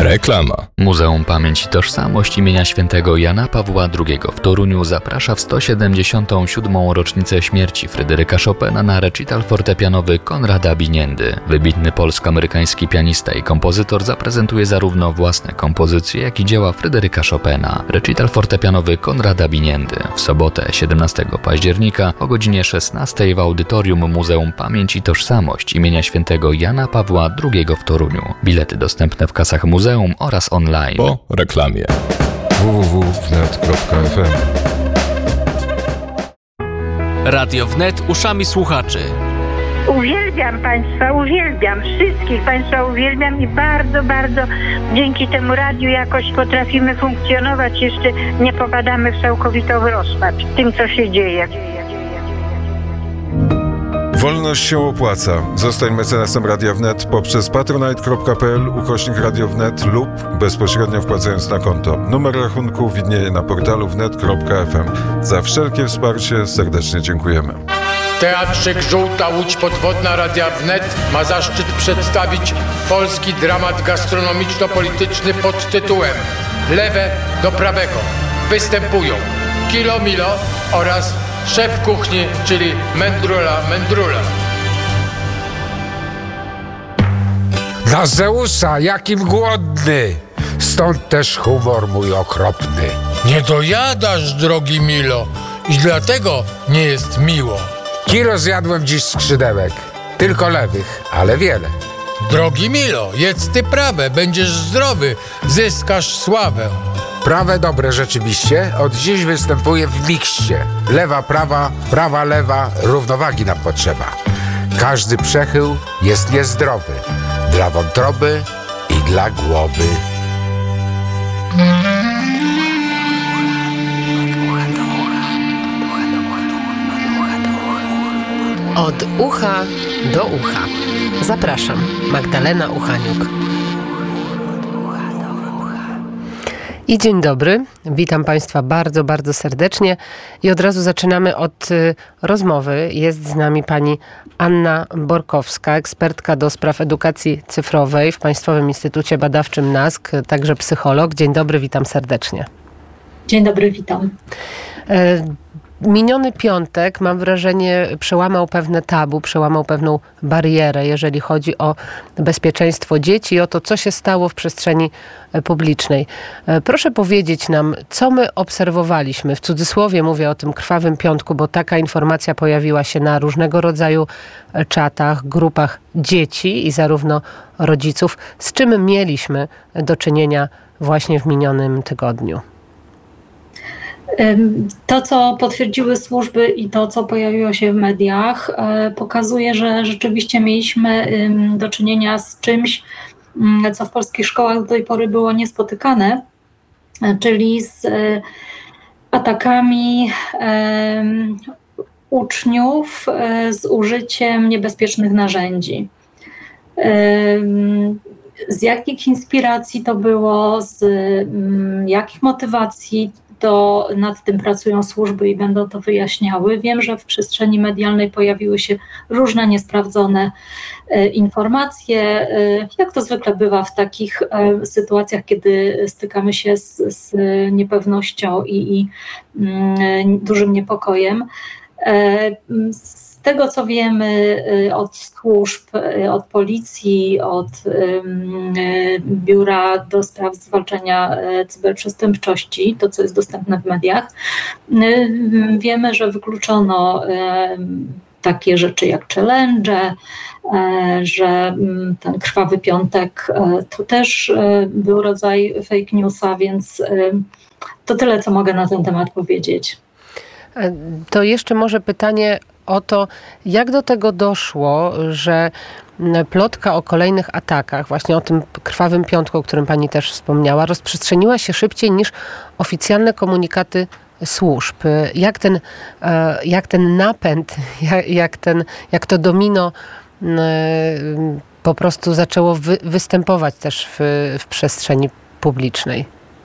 Reklama. Muzeum Pamięć i Tożsamość imienia świętego Jana Pawła II w Toruniu zaprasza w 177. rocznicę śmierci Fryderyka Chopina na recital fortepianowy Konrada Biniendy. Wybitny polsko-amerykański pianista i kompozytor zaprezentuje zarówno własne kompozycje, jak i dzieła Fryderyka Chopina. Recital fortepianowy Konrada Biniendy w sobotę 17 października o godzinie 16 w audytorium Muzeum Pamięć i Tożsamość imienia świętego Jana Pawła II w Toruniu. Bilety dostępne w kasach muzeum oraz online. Po reklamie. www.wnet.fm. Radio Wnet uszami słuchaczy. Uwielbiam Państwa, uwielbiam, wszystkich Państwa uwielbiam i bardzo, bardzo dzięki temu radiu jakoś potrafimy funkcjonować, jeszcze nie popadamy w całkowitą rozpacz tym, co się dzieje. Wolność się opłaca. Zostań mecenasem Radia Wnet poprzez patronite.pl/Radio Wnet lub bezpośrednio wpłacając na konto. Numer rachunku widnieje na portalu wnet.fm. Za wszelkie wsparcie serdecznie dziękujemy. Teatrzyk Żółta Łódź Podwodna Radia Wnet ma zaszczyt przedstawić polski dramat gastronomiczno-polityczny pod tytułem Lewe do prawego. Występują Kilo Milo oraz szef kuchni, czyli Mędrula. Dla Zeusa, jakim głodny! Stąd też humor mój okropny. Nie dojadasz, drogi Milo, i dlatego nie jest miło. Kilo zjadłem dziś skrzydełek. Tylko lewych, ale wiele. Drogi Milo, jedz ty prawe, będziesz zdrowy, zyskasz sławę. Prawe dobre rzeczywiście, od dziś występuję w mikście. Lewa, prawa, lewa, równowagi nam potrzeba. Każdy przechył jest niezdrowy. Dla wątroby i dla głowy. Od ucha do ucha. Zapraszam, Magdalena Uchaniuk. I dzień dobry, witam Państwa bardzo, bardzo serdecznie i od razu zaczynamy od rozmowy. Jest z nami pani Anna Borkowska, ekspertka do spraw edukacji cyfrowej w Państwowym Instytucie Badawczym NASK, także psycholog. Dzień dobry, witam serdecznie. Dzień dobry, witam. Miniony piątek, mam wrażenie, przełamał pewne tabu, przełamał pewną barierę, jeżeli chodzi o bezpieczeństwo dzieci i o to, co się stało w przestrzeni publicznej. Proszę powiedzieć nam, co my obserwowaliśmy, w cudzysłowie mówię o tym krwawym piątku, bo taka informacja pojawiła się na różnego rodzaju czatach, grupach dzieci i zarówno rodziców. Z czym mieliśmy do czynienia właśnie w minionym tygodniu? To, co potwierdziły służby i to, co pojawiło się w mediach, pokazuje, że rzeczywiście mieliśmy do czynienia z czymś, co w polskich szkołach do tej pory było niespotykane, czyli z atakami uczniów z użyciem niebezpiecznych narzędzi. Z jakich inspiracji to było, z jakich motywacji, to nad tym pracują służby i będą to wyjaśniały. Wiem, że w przestrzeni medialnej pojawiły się różne niesprawdzone informacje, jak to zwykle bywa w takich sytuacjach, kiedy stykamy się z niepewnością i dużym niepokojem. Z tego, co wiemy od służb, od policji, od Biura do Spraw Zwalczania Cyberprzestępczości, to co jest dostępne w mediach, wiemy, że wykluczono takie rzeczy jak challenge, że ten krwawy piątek to też był rodzaj fake newsa, więc to tyle, co mogę na ten temat powiedzieć. To jeszcze może pytanie o to, jak do tego doszło, że plotka o kolejnych atakach, właśnie o tym krwawym piątku, o którym pani też wspomniała, rozprzestrzeniła się szybciej niż oficjalne komunikaty służb. Jak ten napęd, jak to domino po prostu zaczęło występować też w przestrzeni publicznej?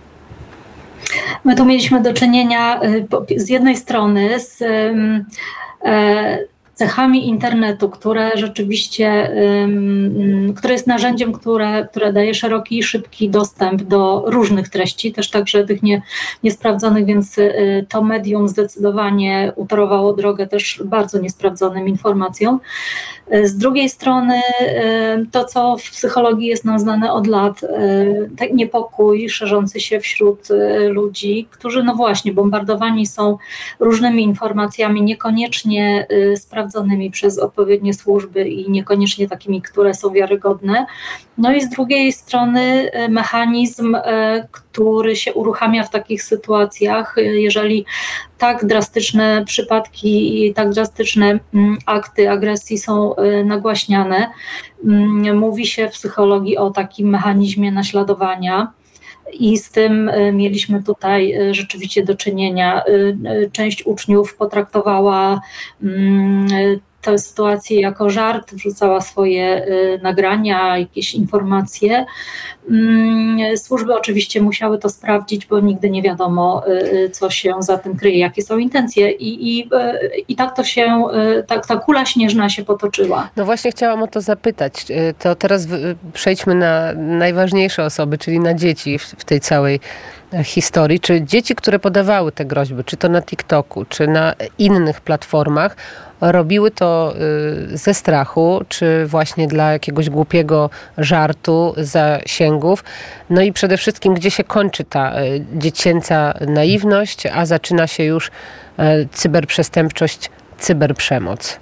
My tu mieliśmy do czynienia z jednej strony z cechami internetu, które rzeczywiście, które jest narzędziem, które daje szeroki i szybki dostęp do różnych treści, też także tych niesprawdzonych, więc to medium zdecydowanie utorowało drogę też bardzo niesprawdzonym informacjom. Z drugiej strony to, co w psychologii jest nam znane od lat, ten niepokój szerzący się wśród ludzi, którzy no właśnie bombardowani są różnymi informacjami, niekoniecznie sprawdzonymi przez odpowiednie służby i niekoniecznie takimi, które są wiarygodne. No i z drugiej strony mechanizm, który się uruchamia w takich sytuacjach, jeżeli tak drastyczne przypadki i tak drastyczne akty agresji są nagłaśniane. Mówi się w psychologii o takim mechanizmie naśladowania. I z tym mieliśmy tutaj rzeczywiście do czynienia. Część uczniów potraktowała tę sytuację jako żart, wrzucała swoje nagrania, jakieś informacje. Służby oczywiście musiały to sprawdzić, bo nigdy nie wiadomo, co się za tym kryje, jakie są intencje. I tak to się, ta kula śnieżna się potoczyła. No właśnie chciałam o to zapytać. To teraz przejdźmy na najważniejsze osoby, czyli na dzieci w tej całej historii. Czy dzieci, które podawały te groźby, czy to na TikToku, czy na innych platformach, robiły to ze strachu, czy właśnie dla jakiegoś głupiego żartu, zasięgów? No i przede wszystkim, gdzie się kończy ta dziecięca naiwność, a zaczyna się już cyberprzestępczość, cyberprzemoc?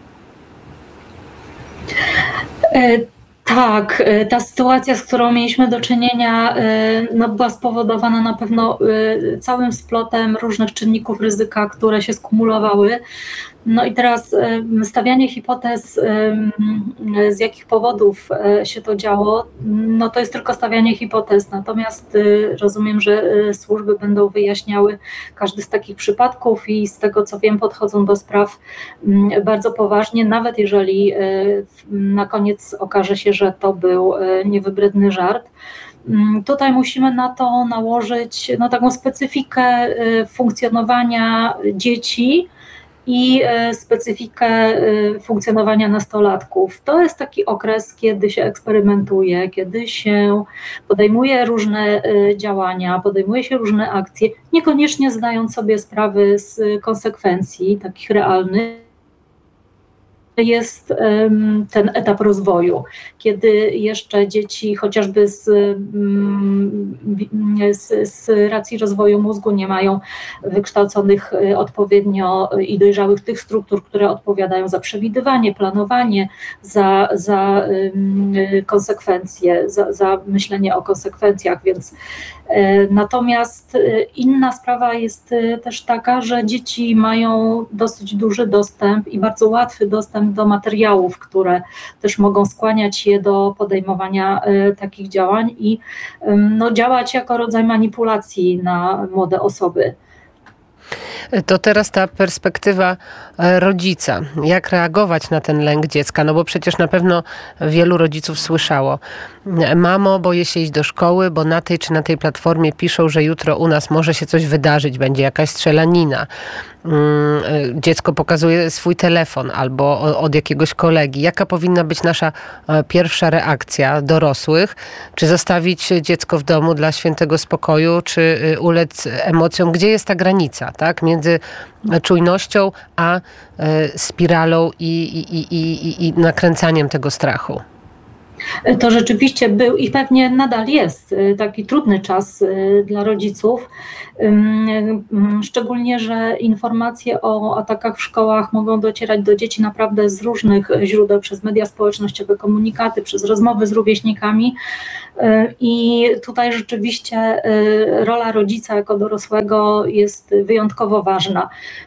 Tak, ta sytuacja, z którą mieliśmy do czynienia, no, była spowodowana na pewno całym splotem różnych czynników ryzyka, które się skumulowały. No i teraz stawianie hipotez, z jakich powodów się to działo, no to jest tylko stawianie hipotez. Natomiast rozumiem, że służby będą wyjaśniały każdy z takich przypadków i z tego, co wiem, podchodzą do spraw bardzo poważnie, nawet jeżeli na koniec okaże się, że to był niewybredny żart. Tutaj musimy na to nałożyć taką specyfikę funkcjonowania dzieci i specyfikę funkcjonowania nastolatków. To jest taki okres, kiedy się eksperymentuje, kiedy się podejmuje różne działania, podejmuje się różne akcje, niekoniecznie zdając sobie sprawy z konsekwencji takich realnych. Jest ten etap rozwoju, kiedy jeszcze dzieci chociażby z racji rozwoju mózgu nie mają wykształconych odpowiednio i dojrzałych tych struktur, które odpowiadają za przewidywanie, planowanie, za konsekwencje, za myślenie o konsekwencjach, więc natomiast inna sprawa jest też taka, że dzieci mają dosyć duży dostęp i bardzo łatwy dostęp do materiałów, które też mogą skłaniać je do podejmowania takich działań i działać jako rodzaj manipulacji na młode osoby. To teraz ta perspektywa rodzica. Jak reagować na ten lęk dziecka? No bo przecież na pewno wielu rodziców słyszało: mamo, boję się iść do szkoły, bo na tej czy na tej platformie piszą, że jutro u nas może się coś wydarzyć, będzie jakaś strzelanina. Dziecko pokazuje swój telefon albo od jakiegoś kolegi. Jaka powinna być nasza pierwsza reakcja dorosłych? Czy zostawić dziecko w domu dla świętego spokoju, czy ulec emocjom? Gdzie jest ta granica, tak? Między czujnością a spiralą i nakręcaniem tego strachu? To rzeczywiście był i pewnie nadal jest taki trudny czas dla rodziców, szczególnie, że informacje o atakach w szkołach mogą docierać do dzieci naprawdę z różnych źródeł, przez media społecznościowe, komunikaty, przez rozmowy z rówieśnikami i tutaj rzeczywiście rola rodzica jako dorosłego jest wyjątkowo ważna.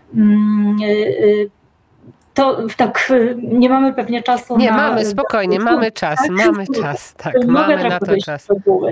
To tak, nie mamy pewnie czasu na... Nie, mamy, spokojnie, mamy czas, tak, mamy na to czas.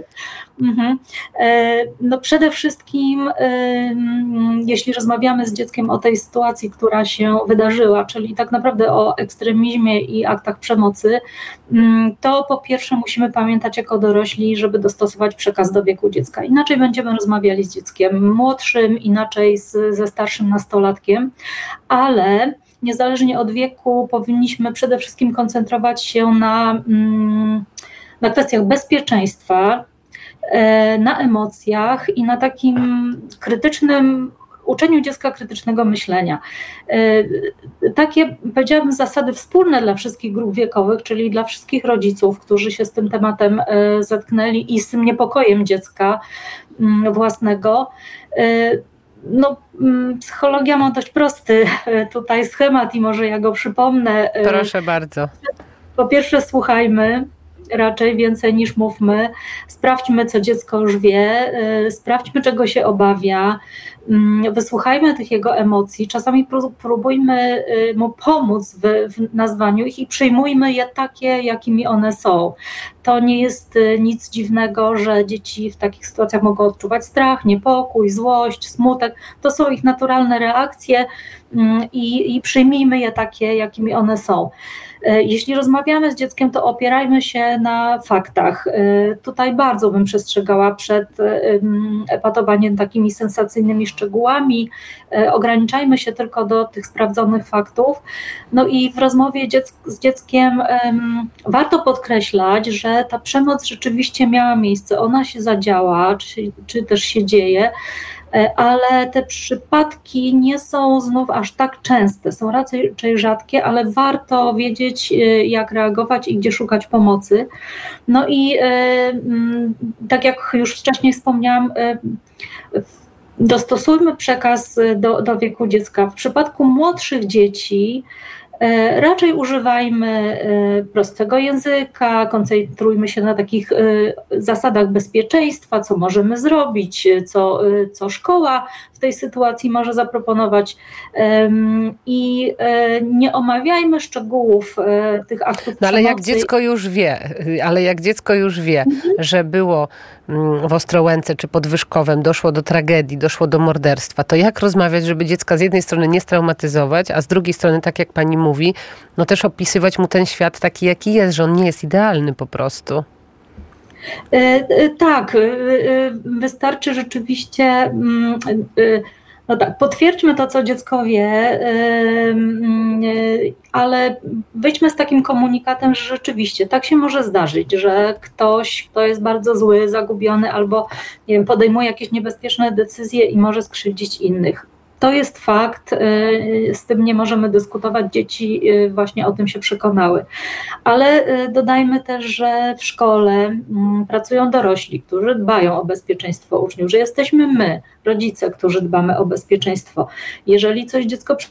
No przede wszystkim, jeśli rozmawiamy z dzieckiem o tej sytuacji, która się wydarzyła, czyli tak naprawdę o ekstremizmie i aktach przemocy, to po pierwsze musimy pamiętać jako dorośli, żeby dostosować przekaz do wieku dziecka. Inaczej będziemy rozmawiali z dzieckiem młodszym, inaczej ze starszym nastolatkiem, ale niezależnie od wieku powinniśmy przede wszystkim koncentrować się na kwestiach bezpieczeństwa, na emocjach i na takim krytycznym uczeniu dziecka krytycznego myślenia. Takie, powiedziałabym, zasady wspólne dla wszystkich grup wiekowych, czyli dla wszystkich rodziców, którzy się z tym tematem zetknęli i z tym niepokojem dziecka własnego. Psychologia ma dość prosty tutaj schemat i może ja go przypomnę. Proszę bardzo. Po pierwsze słuchajmy, raczej więcej niż mówmy. Sprawdźmy, co dziecko już wie, sprawdźmy, czego się obawia, wysłuchajmy tych jego emocji, czasami próbujmy mu pomóc w nazwaniu ich i przyjmujmy je takie, jakimi one są. To nie jest nic dziwnego, że dzieci w takich sytuacjach mogą odczuwać strach, niepokój, złość, smutek. To są ich naturalne reakcje i przyjmijmy je takie, jakimi one są. Jeśli rozmawiamy z dzieckiem, to opierajmy się na faktach. Tutaj bardzo bym przestrzegała przed epatowaniem takimi sensacyjnymi szczegółami. Ograniczajmy się tylko do tych sprawdzonych faktów. No i w rozmowie z dzieckiem warto podkreślać, że ta przemoc rzeczywiście miała miejsce, ona się zadziała, czy też się dzieje, ale te przypadki nie są znów aż tak częste, są raczej rzadkie, ale warto wiedzieć, jak reagować i gdzie szukać pomocy. No i tak jak już wcześniej wspomniałam, dostosujmy przekaz do wieku dziecka. W przypadku młodszych dzieci raczej używajmy prostego języka, koncentrujmy się na takich zasadach bezpieczeństwa, co możemy zrobić, co szkoła w tej sytuacji może zaproponować i nie omawiajmy szczegółów tych aktów przemocy. Ale jak dziecko już wie, że było w Ostrołęce czy pod Wyszkowem, doszło do tragedii, doszło do morderstwa, to jak rozmawiać, żeby dziecka z jednej strony nie straumatyzować, a z drugiej strony, tak jak pani mówi, no też opisywać mu ten świat taki, jaki jest, że on nie jest idealny po prostu. Tak, wystarczy rzeczywiście, no tak, potwierdźmy to, co dziecko wie, ale wyjdźmy z takim komunikatem, że rzeczywiście tak się może zdarzyć, że ktoś, kto jest bardzo zły, zagubiony albo nie wiem, podejmuje jakieś niebezpieczne decyzje i może skrzywdzić innych. To jest fakt, z tym nie możemy dyskutować, dzieci właśnie o tym się przekonały. Ale dodajmy też, że w szkole pracują dorośli, którzy dbają o bezpieczeństwo uczniów, że jesteśmy my, rodzice, którzy dbamy o bezpieczeństwo. Jeżeli coś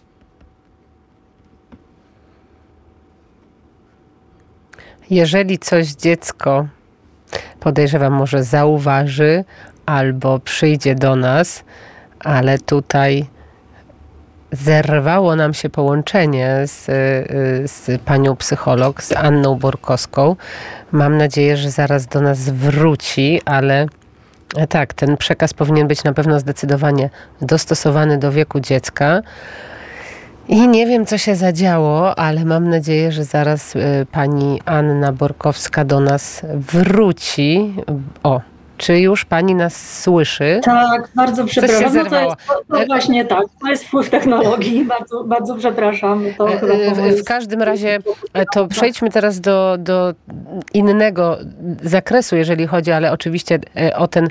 dziecko podejrzewam, może zauważy albo przyjdzie do nas, ale tutaj zerwało nam się połączenie z panią psycholog, z Anną Borkowską. Mam nadzieję, że zaraz do nas wróci, ale tak, ten przekaz powinien być na pewno zdecydowanie dostosowany do wieku dziecka. I nie wiem, co się zadziało, ale mam nadzieję, że zaraz pani Anna Borkowska do nas wróci. Czy już pani nas słyszy? Tak, bardzo przepraszam. To właśnie tak, to jest wpływ technologii. Bardzo, bardzo przepraszam. W każdym razie to przejdźmy teraz do innego zakresu, jeżeli chodzi, ale oczywiście o ten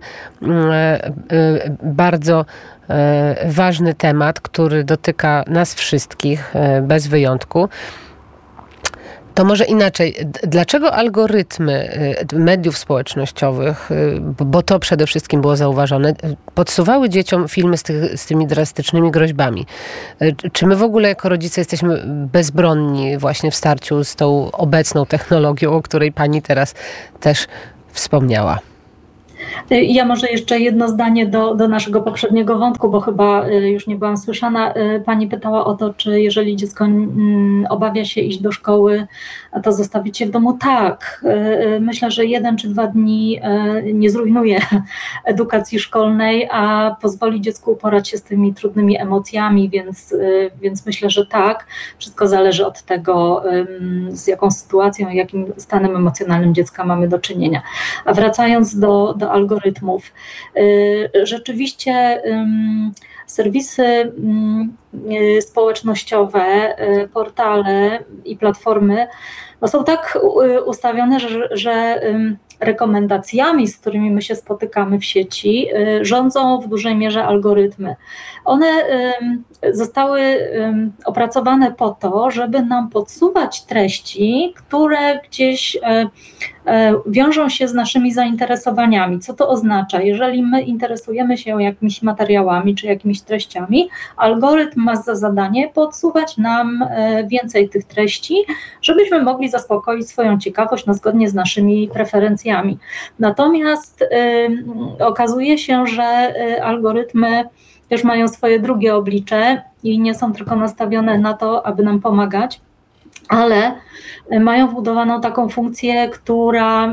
bardzo ważny temat, który dotyka nas wszystkich bez wyjątku. To może inaczej. Dlaczego algorytmy mediów społecznościowych, bo to przede wszystkim było zauważone, podsuwały dzieciom filmy z tymi drastycznymi groźbami? Czy my w ogóle jako rodzice jesteśmy bezbronni właśnie w starciu z tą obecną technologią, o której pani teraz też wspomniała? Ja może jeszcze jedno zdanie do naszego poprzedniego wątku, bo chyba już nie byłam słyszana. Pani pytała o to, czy jeżeli dziecko obawia się iść do szkoły, to zostawić je w domu. Tak. Myślę, że 1 czy 2 dni nie zrujnuje edukacji szkolnej, a pozwoli dziecku uporać się z tymi trudnymi emocjami, więc myślę, że tak. Wszystko zależy od tego, z jaką sytuacją, jakim stanem emocjonalnym dziecka mamy do czynienia. A wracając do algorytmów. Rzeczywiście serwisy społecznościowe, portale i platformy są tak ustawione, że rekomendacjami, z którymi my się spotykamy w sieci, rządzą w dużej mierze algorytmy. One zostały opracowane po to, żeby nam podsuwać treści, które gdzieś wiążą się z naszymi zainteresowaniami. Co to oznacza? Jeżeli my interesujemy się jakimiś materiałami czy jakimiś treściami, algorytm ma za zadanie podsuwać nam więcej tych treści, żebyśmy mogli zaspokoić swoją ciekawość zgodnie z naszymi preferencjami. Natomiast okazuje się, że algorytmy też mają swoje drugie oblicze i nie są tylko nastawione na to, aby nam pomagać, ale mają wbudowaną taką funkcję, która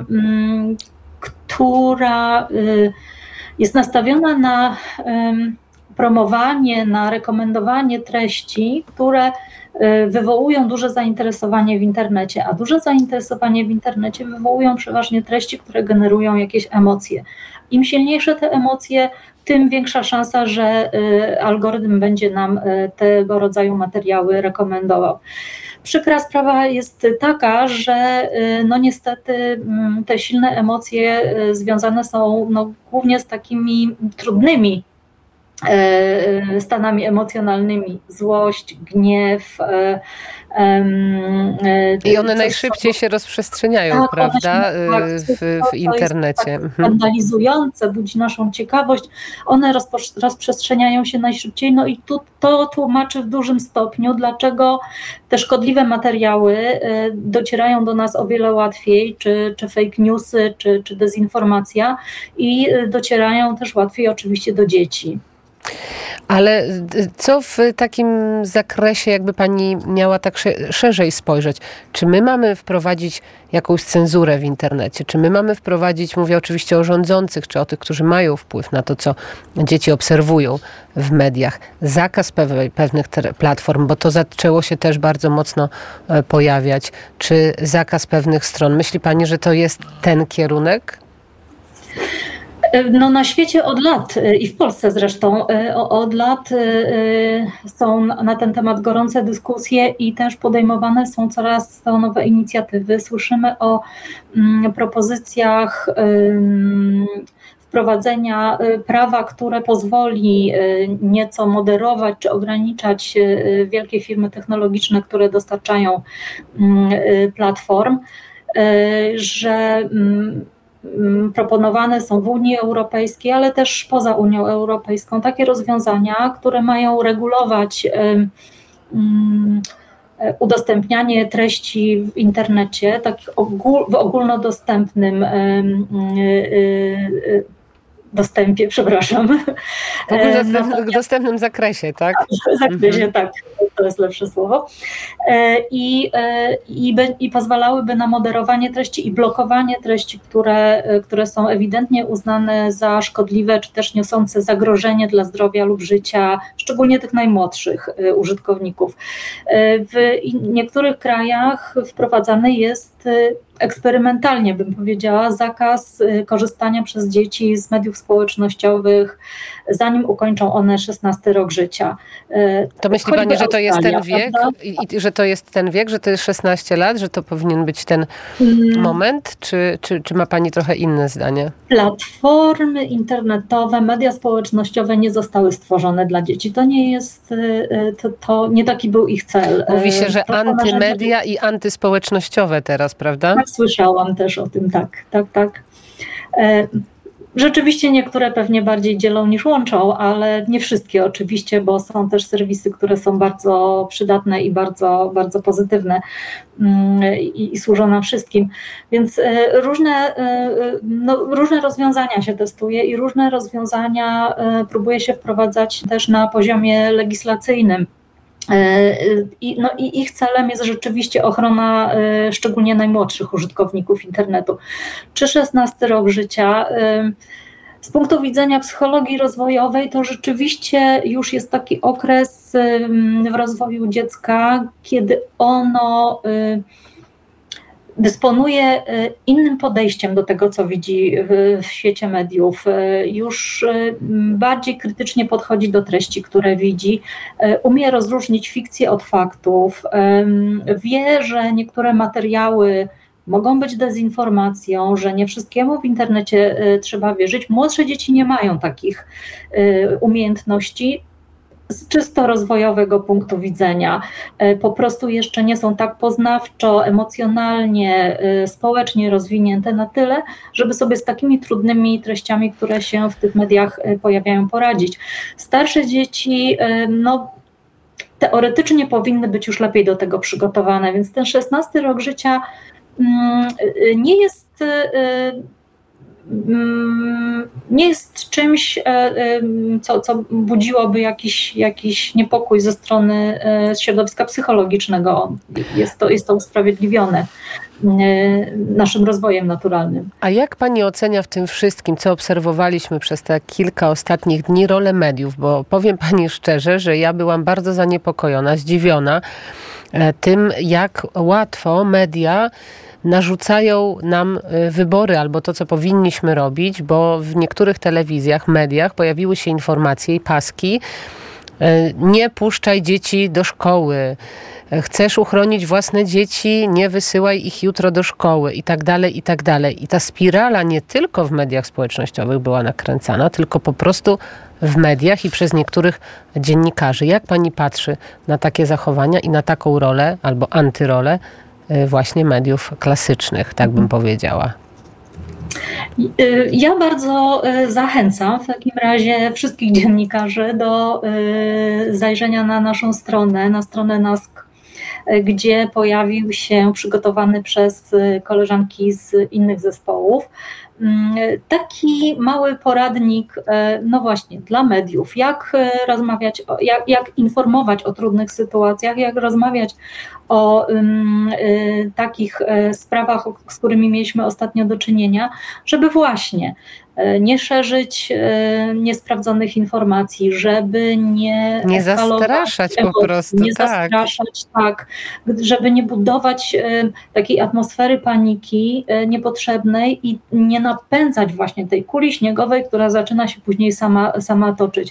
jest nastawiona na promowanie, na rekomendowanie treści, które wywołują duże zainteresowanie w internecie, a duże zainteresowanie w internecie wywołują przeważnie treści, które generują jakieś emocje. Im silniejsze te emocje, tym większa szansa, że algorytm będzie nam tego rodzaju materiały rekomendował. Przykra sprawa jest taka, że niestety te silne emocje związane są głównie z takimi trudnymi stanami emocjonalnymi, złość, gniew. I one najszybciej się rozprzestrzeniają, tak, prawda, w internecie. To jest tak skandalizujące, budzi naszą ciekawość. One rozprzestrzeniają się najszybciej, i to tłumaczy w dużym stopniu, dlaczego te szkodliwe materiały docierają do nas o wiele łatwiej, czy fake newsy, czy dezinformacja, i docierają też łatwiej oczywiście do dzieci. Ale co w takim zakresie, jakby pani miała tak szerzej spojrzeć? Czy my mamy wprowadzić jakąś cenzurę w internecie? Czy my mamy wprowadzić, mówię oczywiście o rządzących, czy o tych, którzy mają wpływ na to, co dzieci obserwują w mediach, zakaz pewnych platform, bo to zaczęło się też bardzo mocno pojawiać, czy zakaz pewnych stron? Myśli pani, że to jest ten kierunek? Na świecie od lat i w Polsce zresztą od lat są na ten temat gorące dyskusje i też podejmowane są coraz to nowe inicjatywy. Słyszymy o propozycjach wprowadzenia prawa, które pozwoli nieco moderować czy ograniczać wielkie firmy technologiczne, które dostarczają platform, że proponowane są w Unii Europejskiej, ale też poza Unią Europejską takie rozwiązania, które mają regulować udostępnianie treści w internecie, tak w ogólnodostępnym dostępie, przepraszam. W dostępnym zakresie, tak? W zakresie, tak, to jest lepsze słowo. I pozwalałyby na moderowanie treści i blokowanie treści, które są ewidentnie uznane za szkodliwe, czy też niosące zagrożenie dla zdrowia lub życia, szczególnie tych najmłodszych użytkowników. W niektórych krajach wprowadzany jest eksperymentalnie, bym powiedziała, zakaz korzystania przez dzieci z mediów społecznościowych, zanim ukończą one 16 rok życia. To myśli pani, że to jest ten wiek? I że to jest ten wiek, że to jest 16 lat, że to powinien być ten moment? Czy ma pani trochę inne zdanie? Platformy internetowe, media społecznościowe nie zostały stworzone dla dzieci. To nie jest, to nie taki był ich cel. Mówi się, że antymedia i antyspołecznościowe teraz, prawda? Tak, słyszałam też o tym, tak. Rzeczywiście niektóre pewnie bardziej dzielą niż łączą, ale nie wszystkie oczywiście, bo są też serwisy, które są bardzo przydatne i bardzo, bardzo pozytywne i służą nam wszystkim. Więc różne rozwiązania się testuje i różne rozwiązania próbuje się wprowadzać też na poziomie legislacyjnym. I ich celem jest rzeczywiście ochrona szczególnie najmłodszych użytkowników internetu. Czy 16 rok życia? Z punktu widzenia psychologii rozwojowej to rzeczywiście już jest taki okres w rozwoju dziecka, kiedy ono dysponuje innym podejściem do tego, co widzi w świecie mediów. Już bardziej krytycznie podchodzi do treści, które widzi, umie rozróżnić fikcję od faktów, wie, że niektóre materiały mogą być dezinformacją, że nie wszystkiemu w internecie trzeba wierzyć. Młodsze dzieci nie mają takich umiejętności z czysto rozwojowego punktu widzenia. Po prostu jeszcze nie są tak poznawczo, emocjonalnie, społecznie rozwinięte na tyle, żeby sobie z takimi trudnymi treściami, które się w tych mediach pojawiają, poradzić. Starsze dzieci, teoretycznie powinny być już lepiej do tego przygotowane, więc ten 16 rok życia nie jest czymś, co budziłoby jakiś niepokój ze strony środowiska psychologicznego. Jest to usprawiedliwione naszym rozwojem naturalnym. A jak pani ocenia w tym wszystkim, co obserwowaliśmy przez te kilka ostatnich dni, rolę mediów? Bo powiem pani szczerze, że ja byłam bardzo zaniepokojona, zdziwiona tym, jak łatwo media narzucają nam wybory albo to, co powinniśmy robić, bo w niektórych telewizjach, mediach pojawiły się informacje i paski: nie puszczaj dzieci do szkoły, chcesz uchronić własne dzieci, nie wysyłaj ich jutro do szkoły i tak dalej, i tak dalej. I ta spirala nie tylko w mediach społecznościowych była nakręcana, tylko po prostu w mediach i przez niektórych dziennikarzy. Jak pani patrzy na takie zachowania i na taką rolę albo antyrolę właśnie mediów klasycznych, tak bym powiedziała? Ja bardzo zachęcam w takim razie wszystkich dziennikarzy do zajrzenia na naszą stronę, na stronę NASK, gdzie pojawił się przygotowany przez koleżanki z innych zespołów taki mały poradnik, no właśnie, dla mediów, jak rozmawiać, jak informować o trudnych sytuacjach, jak rozmawiać o takich sprawach, z którymi mieliśmy ostatnio do czynienia, żeby właśnie nie szerzyć niesprawdzonych informacji, żeby nie zastraszać po prostu, nie zastraszać, tak, żeby nie budować takiej atmosfery paniki niepotrzebnej i nie napędzać właśnie tej kuli śniegowej, która zaczyna się później sama toczyć.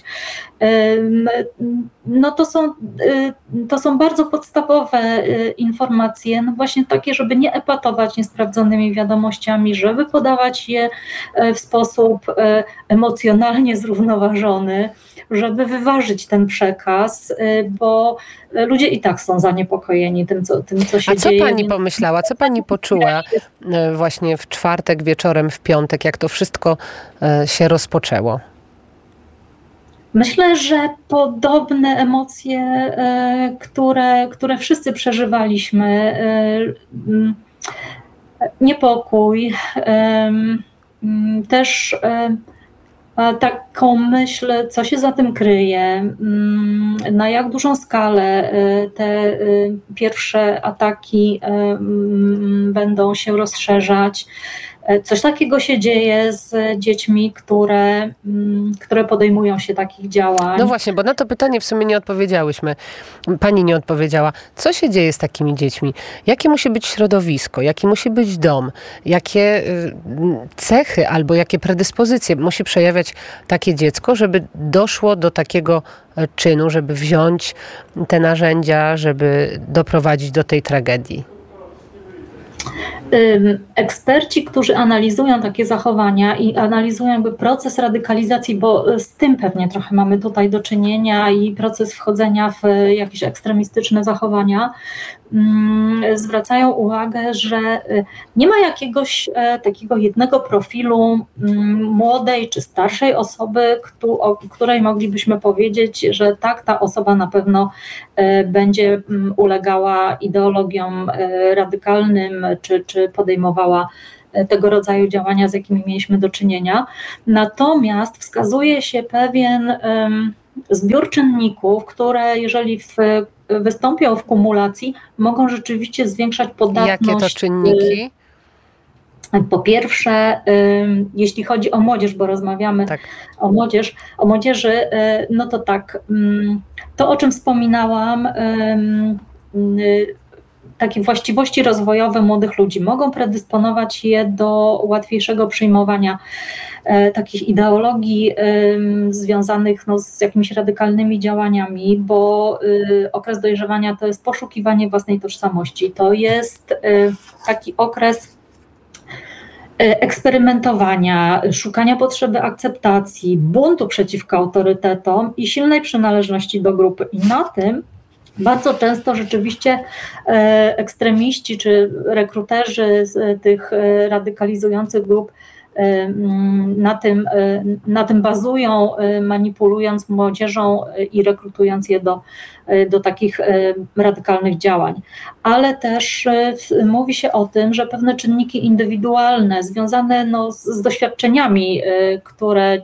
No to są bardzo podstawowe informacje, no właśnie takie, żeby nie epatować niesprawdzonymi wiadomościami, żeby podawać je w sposób emocjonalnie zrównoważony, żeby wyważyć ten przekaz, bo ludzie i tak są zaniepokojeni tym, co się dzieje. A co pani pomyślała, co pani poczuła właśnie w czwartek wieczorem, w piątek, jak to wszystko się rozpoczęło? Myślę, że podobne emocje, które wszyscy przeżywaliśmy, niepokój, też taką myśl, co się za tym kryje, na jak dużą skalę te pierwsze ataki będą się rozszerzać. Coś takiego się dzieje z dziećmi, które podejmują się takich działań. No właśnie, bo na to pytanie w sumie nie odpowiedziałyśmy. Pani nie odpowiedziała. Co się dzieje z takimi dziećmi? Jakie musi być środowisko? Jaki musi być dom? Jakie cechy albo jakie predyspozycje musi przejawiać takie dziecko, żeby doszło do takiego czynu, żeby wziąć te narzędzia, żeby doprowadzić do tej tragedii? Eksperci, którzy analizują takie zachowania i analizują jakby proces radykalizacji, bo z tym pewnie trochę mamy tutaj do czynienia i proces wchodzenia w jakieś ekstremistyczne zachowania, zwracają uwagę, że nie ma jakiegoś takiego jednego profilu młodej czy starszej osoby, o której moglibyśmy powiedzieć, że tak, ta osoba na pewno będzie ulegała ideologiom radykalnym czy podejmowała tego rodzaju działania, z jakimi mieliśmy do czynienia. Natomiast wskazuje się pewien zbiór czynników, które jeżeli wystąpią w kumulacji, mogą rzeczywiście zwiększać podatność. Jakie to czynniki? Po pierwsze, jeśli chodzi o młodzież, bo rozmawiamy o młodzieży, no to tak, to o czym wspominałam, takie właściwości rozwojowe młodych ludzi mogą predysponować je do łatwiejszego przyjmowania takich ideologii związanych z jakimiś radykalnymi działaniami, bo okres dojrzewania to jest poszukiwanie własnej tożsamości. To jest taki okres eksperymentowania, szukania potrzeby akceptacji, buntu przeciwko autorytetom i silnej przynależności do grupy. I na tym bardzo często rzeczywiście ekstremiści czy rekruterzy z tych radykalizujących grup na tym bazują, manipulując młodzieżą i rekrutując je do takich radykalnych działań. Ale też mówi się o tym, że pewne czynniki indywidualne związane z doświadczeniami, które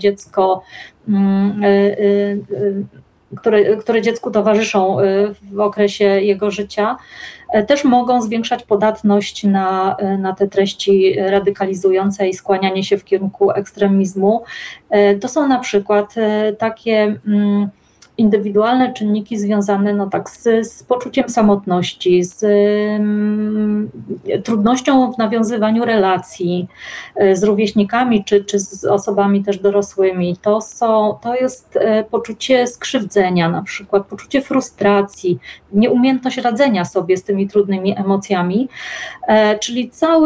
dziecku towarzyszą w okresie jego życia, też mogą zwiększać podatność na te treści radykalizujące i skłanianie się w kierunku ekstremizmu. To są na przykład takie indywidualne czynniki związane z poczuciem samotności, z trudnością w nawiązywaniu relacji z rówieśnikami czy z osobami też dorosłymi. To jest poczucie skrzywdzenia, na przykład poczucie frustracji, nieumiejętność radzenia sobie z tymi trudnymi emocjami, czyli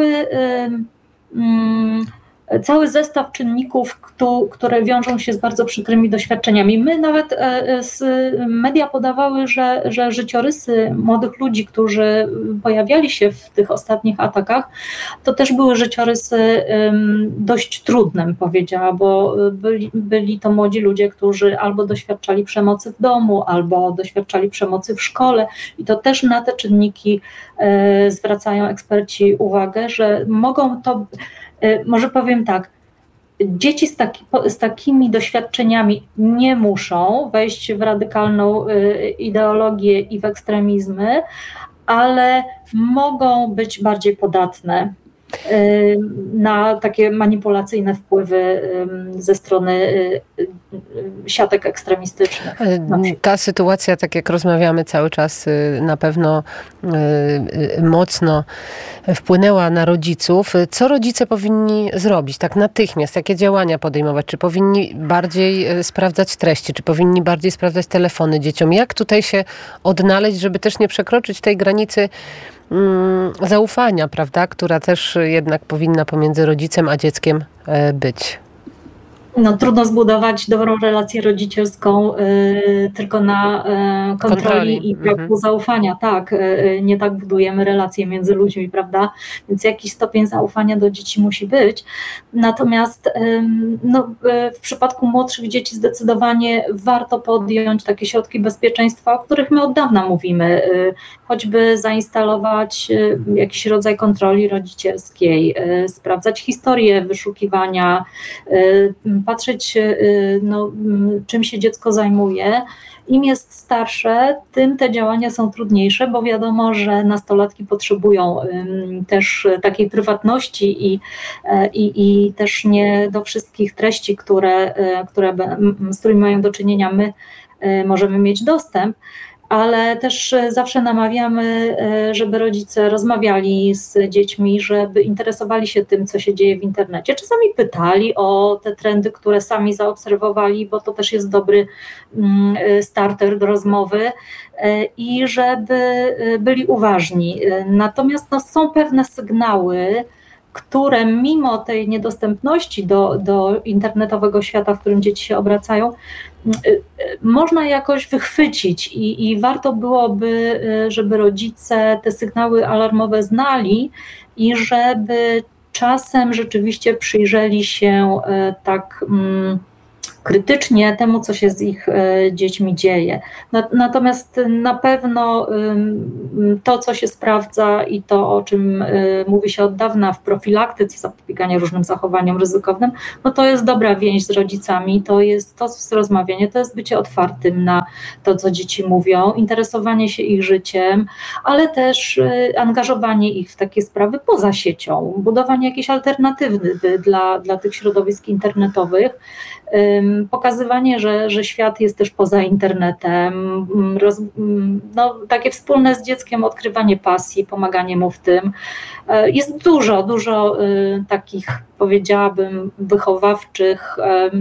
cały zestaw czynników, które wiążą się z bardzo przykrymi doświadczeniami. My nawet media podawały, że życiorysy młodych ludzi, którzy pojawiali się w tych ostatnich atakach, to też były życiorysy dość trudne, bym powiedziała, bo byli to młodzi ludzie, którzy albo doświadczali przemocy w domu, albo doświadczali przemocy w szkole i to też na te czynniki zwracają eksperci uwagę, że mogą to, może powiem tak, dzieci z takimi doświadczeniami nie muszą wejść w radykalną ideologię i w ekstremizmy, ale mogą być bardziej podatne na takie manipulacyjne wpływy ze strony siatek ekstremistycznych. Ta sytuacja, tak jak rozmawiamy cały czas, na pewno mocno wpłynęła na rodziców. Co rodzice powinni zrobić tak natychmiast? Jakie działania podejmować? Czy powinni bardziej sprawdzać treści? Czy powinni bardziej sprawdzać telefony dzieciom? Jak tutaj się odnaleźć, żeby też nie przekroczyć tej granicy zaufania, prawda, która też jednak powinna pomiędzy rodzicem a dzieckiem być? Trudno zbudować dobrą relację rodzicielską tylko na kontroli i braku zaufania. Tak, nie tak budujemy relacje między ludźmi, prawda? Więc jakiś stopień zaufania do dzieci musi być. Natomiast w przypadku młodszych dzieci zdecydowanie warto podjąć takie środki bezpieczeństwa, o których my od dawna mówimy. Choćby zainstalować jakiś rodzaj kontroli rodzicielskiej, sprawdzać historię wyszukiwania, patrzeć, czym się dziecko zajmuje. Im jest starsze, tym te działania są trudniejsze, bo wiadomo, że nastolatki potrzebują też takiej prywatności i też nie do wszystkich treści, z którymi mają do czynienia, my możemy mieć dostęp. Ale też zawsze namawiamy, żeby rodzice rozmawiali z dziećmi, żeby interesowali się tym, co się dzieje w internecie. Czasami pytali o te trendy, które sami zaobserwowali, bo to też jest dobry starter do rozmowy i żeby byli uważni. Natomiast są pewne sygnały, które mimo tej niedostępności do internetowego świata, w którym dzieci się obracają, można jakoś wychwycić i warto byłoby, żeby rodzice te sygnały alarmowe znali i żeby czasem rzeczywiście przyjrzeli się tak krytycznie temu, co się z ich dziećmi dzieje. Natomiast na pewno to, co się sprawdza i to, o czym mówi się od dawna w profilaktyce zapobiegania różnym zachowaniom ryzykownym, to jest dobra więź z rodzicami, to jest rozmawianie, to jest bycie otwartym na to, co dzieci mówią, interesowanie się ich życiem, ale też angażowanie ich w takie sprawy poza siecią, budowanie jakiejś alternatywy dla tych środowisk internetowych, Pokazywanie, że świat jest też poza internetem, takie wspólne z dzieckiem odkrywanie pasji, pomaganie mu w tym. Jest dużo takich, powiedziałabym, wychowawczych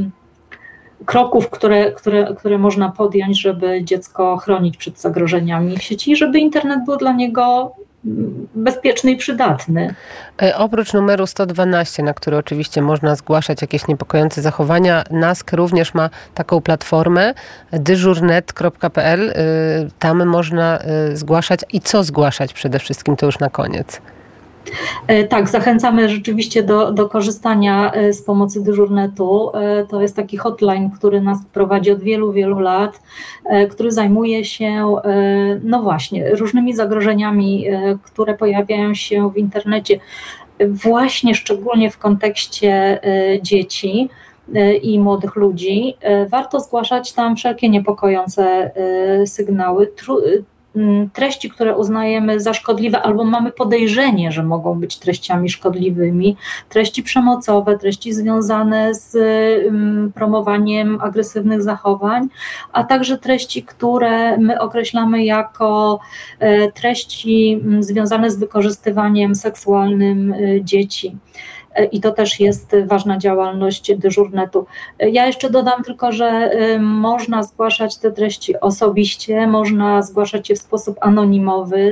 kroków, które można podjąć, żeby dziecko chronić przed zagrożeniami w sieci i żeby internet był dla niego bezpieczny i przydatny. Oprócz numeru 112, na który oczywiście można zgłaszać jakieś niepokojące zachowania, NASK również ma taką platformę dyżurnet.pl. Tam można zgłaszać i co zgłaszać przede wszystkim, to już na koniec. Tak, zachęcamy rzeczywiście do korzystania z pomocy dyżurnetu. To jest taki hotline, który nas prowadzi od wielu, wielu lat, który zajmuje się właśnie różnymi zagrożeniami, które pojawiają się w internecie, właśnie szczególnie w kontekście dzieci i młodych ludzi. Warto zgłaszać tam wszelkie niepokojące sygnały, treści, które uznajemy za szkodliwe albo mamy podejrzenie, że mogą być treściami szkodliwymi, treści przemocowe, treści związane z promowaniem agresywnych zachowań, a także treści, które my określamy jako treści związane z wykorzystywaniem seksualnym dzieci. I to też jest ważna działalność dyżurnetu. Ja jeszcze dodam tylko, że można zgłaszać te treści osobiście, można zgłaszać je w sposób anonimowy.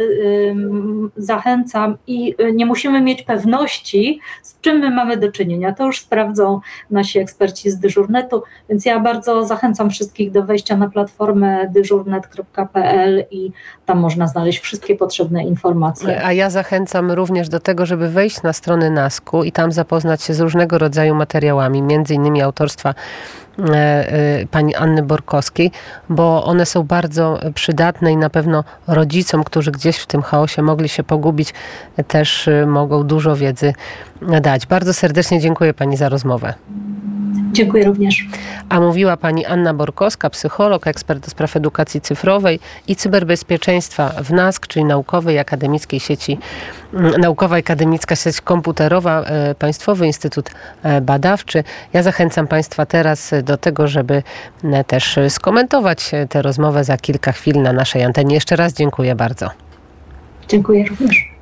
Zachęcam i nie musimy mieć pewności, z czym my mamy do czynienia. To już sprawdzą nasi eksperci z dyżurnetu, więc ja bardzo zachęcam wszystkich do wejścia na platformę dyżurnet.pl i tam można znaleźć wszystkie potrzebne informacje. A ja zachęcam również do tego, żeby wejść na stronę NASK-u i tam zapoznać się z różnego rodzaju materiałami, między innymi autorstwa pani Anny Borkowskiej, bo one są bardzo przydatne i na pewno rodzicom, którzy gdzieś w tym chaosie mogli się pogubić, też mogą dużo wiedzy dać. Bardzo serdecznie dziękuję pani za rozmowę. Dziękuję również. A mówiła pani Anna Borkowska, psycholog, ekspert do spraw edukacji cyfrowej i cyberbezpieczeństwa w NASK, czyli Naukowej Akademickiej Sieci, Naukowa Akademicka Sieć Komputerowa, Państwowy Instytut Badawczy. Ja zachęcam państwa teraz do tego, żeby też skomentować tę rozmowę za kilka chwil na naszej antenie. Jeszcze raz dziękuję bardzo. Dziękuję również.